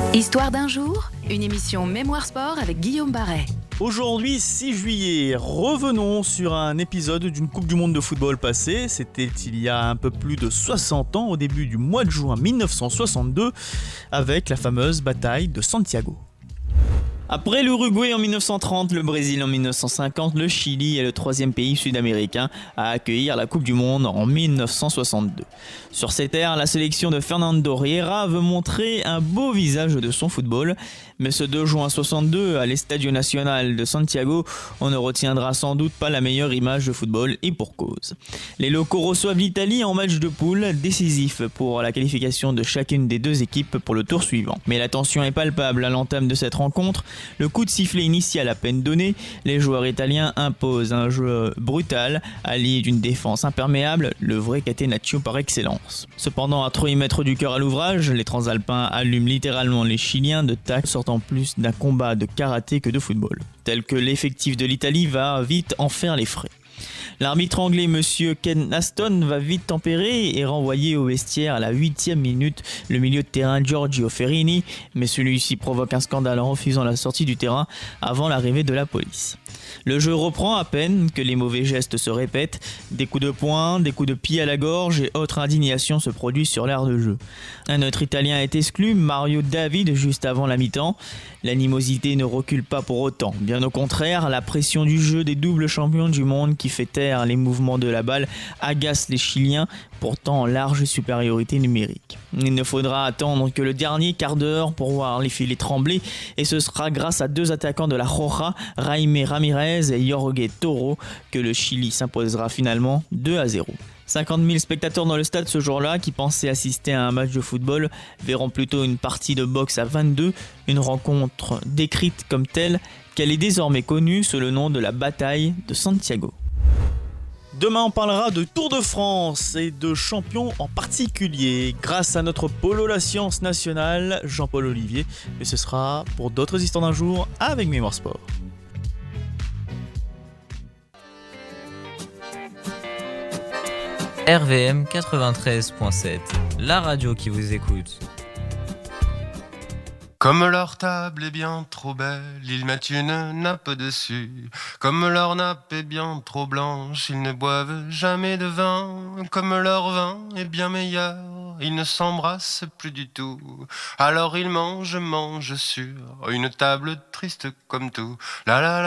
Histoire d'un jour, une émission Mémoire Sport avec Guillaume Barret. Aujourd'hui, 6 juillet, revenons sur un épisode d'une Coupe du Monde de football passée. C'était il y a un peu plus de 60 ans, au début du mois de juin 1962, avec la fameuse bataille de Santiago. Après l'Uruguay en 1930, le Brésil en 1950, le Chili est le troisième pays sud-américain à accueillir la Coupe du Monde en 1962. Sur ces terres, la sélection de Fernando Riera veut montrer un beau visage de son football, mais ce 2 juin 62, à l'Estadio Nacional de Santiago, on ne retiendra sans doute pas la meilleure image de football, et pour cause. Les locaux reçoivent l'Italie en match de poule décisif pour la qualification de chacune des deux équipes pour le tour suivant. Mais la tension est palpable à l'entame de cette rencontre. Le coup de sifflet initial à peine donné, les joueurs italiens imposent un jeu brutal, allié d'une défense imperméable, le vrai catenaccio par excellence. Cependant, à trop y mettre du cœur à l'ouvrage, les Transalpins allument littéralement les Chiliens de tacles sortant plus d'un combat de karaté que de football. Tel que l'effectif de l'Italie va vite en faire les frais. L'arbitre anglais Monsieur Ken Aston va vite tempérer et renvoyer au vestiaire à la 8e minute le milieu de terrain Giorgio Ferrini, mais celui-ci provoque un scandale en refusant la sortie du terrain avant l'arrivée de la police. Le jeu reprend à peine que les mauvais gestes se répètent, des coups de poing, des coups de pied à la gorge et autres indignations se produisent sur l'aire de jeu. Un autre Italien est exclu, Mario David, juste avant la mi-temps. L'animosité ne recule pas pour autant, bien au contraire, la pression du jeu des doubles champions du monde qui fait taire les mouvements de la balle agace les Chiliens, pourtant en large supériorité numérique. Il ne faudra attendre que le dernier quart d'heure pour voir les filets trembler et ce sera grâce à deux attaquants de la Roja, Jaime Ramirez et Jorge Toro, que le Chili s'imposera finalement 2-0. 50 000 spectateurs dans le stade ce jour-là qui pensaient assister à un match de football verront plutôt une partie de boxe à 22, une rencontre décrite comme telle qu'elle est désormais connue sous le nom de la bataille de Santiago. Demain, on parlera de Tour de France et de champions en particulier, grâce à notre polo La Science Nationale, Jean-Paul Olivier. Et ce sera pour d'autres histoires d'un jour avec Mémoire Sport. RVM 93.7, la radio qui vous écoute. Comme leur table est bien trop belle, ils mettent une nappe dessus. Comme leur nappe est bien trop blanche, ils ne boivent jamais de vin. Comme leur vin est bien meilleur, ils ne s'embrassent plus du tout. Alors ils mangent sur une table triste comme tout. La la la.